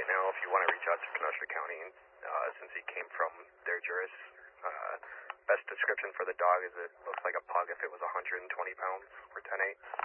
right now if you want to reach out to Kenosha County, since he came from their juris. Best description for the dog is it looks like a pug if it was 120 pounds for 10.8.